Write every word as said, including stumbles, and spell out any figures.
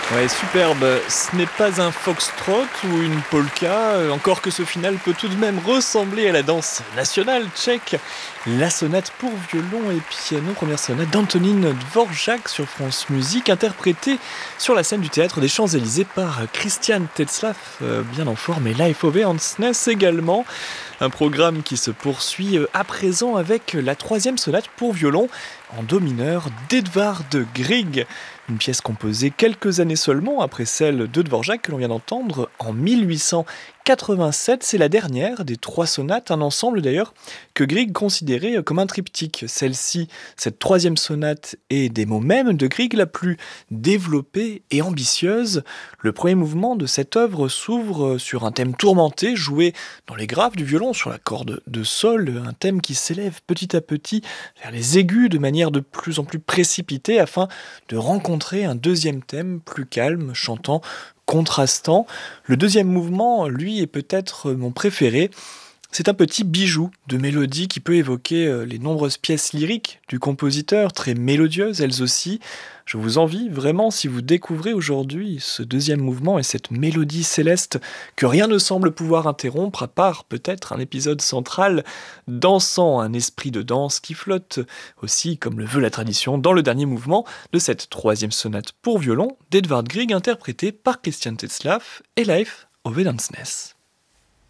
Ouais, superbe. Ce n'est pas un foxtrot ou une polka, euh, encore que ce final peut tout de même ressembler à la danse nationale tchèque. La sonate pour violon et piano, première sonate d'Antonín Dvořák sur France Musique, interprétée sur la scène du théâtre des Champs-Élysées par Christian Tetzlaff, euh, bien en forme, et Leif Ove Andsnes également. Un programme qui se poursuit euh, à présent avec la troisième sonate pour violon en do mineur d'Edvard Grieg. Une pièce composée quelques années seulement après celle de Dvořák que l'on vient d'entendre en mille huit cent quatre-vingt-sept. C'est la dernière des trois sonates, un ensemble d'ailleurs que Grieg considérait comme un triptyque. Celle-ci, cette troisième sonate, est des mots mêmes de Grieg la plus développée et ambitieuse. Le premier mouvement de cette œuvre s'ouvre sur un thème tourmenté joué dans les graves du violon sur la corde de sol, un thème qui s'élève petit à petit vers les aigus de manière de plus en plus précipitée afin de rencontrer un deuxième thème plus calme, chantant, contrastant. Le deuxième mouvement, lui, est peut-être mon préféré. C'est un petit bijou de mélodie qui peut évoquer les nombreuses pièces lyriques du compositeur, très mélodieuses elles aussi. Je vous envie vraiment, si vous découvrez aujourd'hui ce deuxième mouvement et cette mélodie céleste que rien ne semble pouvoir interrompre, à part peut-être un épisode central dansant, un esprit de danse qui flotte aussi, comme le veut la tradition, dans le dernier mouvement de cette troisième sonate pour violon d'Edvard Grieg, interprétée par Christian Tetzlaff et Leif Ove Andsnes.